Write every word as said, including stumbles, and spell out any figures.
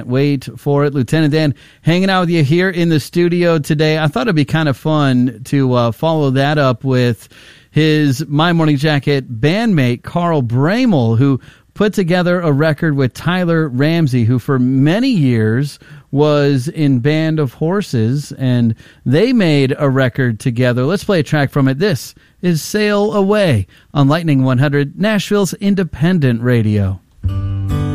Can't wait for it. Lieutenant Dan hanging out with you here in the studio today. I thought it'd be kind of fun to uh, follow that up with his My Morning Jacket bandmate, Carl Bramel, who put together a record with Tyler Ramsey, who for many years was in Band of Horses, and they made a record together. Let's play a track from it. This is Sail Away on Lightning one hundred, Nashville's independent radio.